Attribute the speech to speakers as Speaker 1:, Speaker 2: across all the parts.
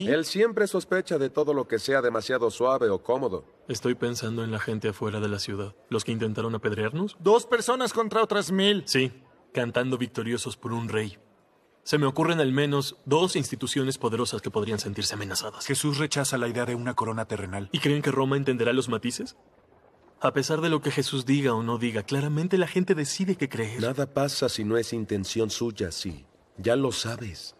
Speaker 1: Él siempre sospecha de todo lo que sea demasiado suave o cómodo.
Speaker 2: Estoy pensando en la gente afuera de la ciudad. ¿Los que intentaron apedrearnos?
Speaker 3: 2 personas contra otras 1000.
Speaker 2: Sí, cantando victoriosos por un rey. Se me ocurren al menos 2 instituciones poderosas que podrían sentirse amenazadas.
Speaker 4: Jesús rechaza la idea de una corona terrenal.
Speaker 2: ¿Y creen que Roma entenderá los matices? A pesar de lo que Jesús diga o no diga, claramente la gente decide qué creer.
Speaker 1: Nada pasa si no es intención suya, sí. Ya lo sabes.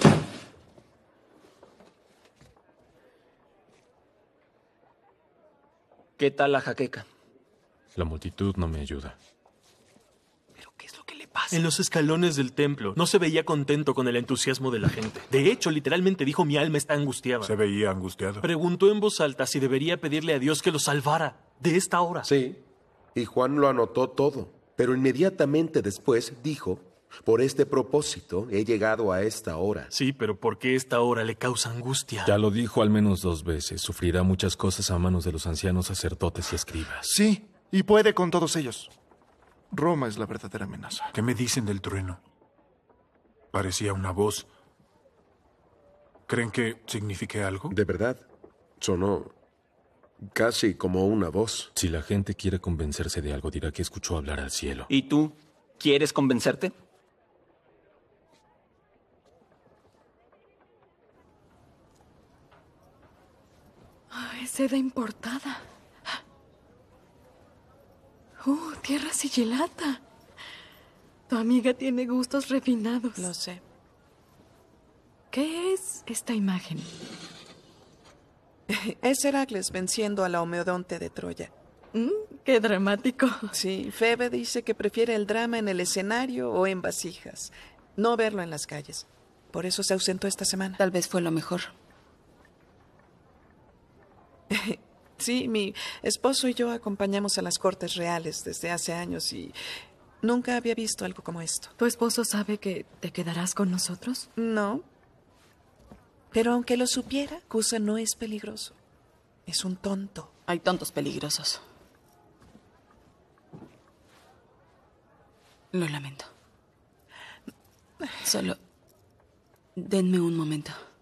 Speaker 5: ¿Qué tal la jaqueca?
Speaker 6: La multitud no me ayuda.
Speaker 5: ¿Pero qué es lo que le pasa?
Speaker 2: En los escalones del templo no se veía contento con el entusiasmo de la gente. De hecho, literalmente dijo: mi alma está angustiada.
Speaker 4: Se veía angustiado.
Speaker 2: Preguntó en voz alta si debería pedirle a Dios que lo salvara de esta hora.
Speaker 1: Sí, y Juan lo anotó todo. Pero inmediatamente después dijo: por este propósito he llegado a esta hora.
Speaker 2: Sí, pero ¿por qué esta hora le causa angustia?
Speaker 6: Ya lo dijo al menos 2 veces. Sufrirá muchas cosas a manos de los ancianos sacerdotes y escribas.
Speaker 3: Sí, y puede con todos ellos. Roma es la verdadera amenaza.
Speaker 4: ¿Qué me dicen del trueno? Parecía una voz. ¿Creen que signifique algo?
Speaker 1: De verdad, sonó casi como una voz.
Speaker 6: Si la gente quiere convencerse de algo, dirá que escuchó hablar al cielo.
Speaker 5: ¿Y tú? ¿Quieres convencerte?
Speaker 7: Es seda importada. Tierra sigilata. Tu amiga tiene gustos refinados.
Speaker 8: Lo sé.
Speaker 7: ¿Qué es esta imagen?
Speaker 8: Es Heracles venciendo a la Homeodonte de Troya.
Speaker 7: ¡Qué dramático!
Speaker 8: Sí, Febe dice que prefiere el drama en el escenario o en vasijas, no verlo en las calles. Por eso se ausentó esta semana.
Speaker 9: Tal vez fue lo mejor.
Speaker 8: Sí, mi esposo y yo acompañamos a las cortes reales desde hace años y nunca había visto algo como esto.
Speaker 7: ¿Tu esposo sabe que te quedarás con nosotros?
Speaker 8: No. Pero aunque lo supiera, Cusa no es peligroso. Es un tonto.
Speaker 9: Hay tontos peligrosos. Lo lamento. Solo denme un momento.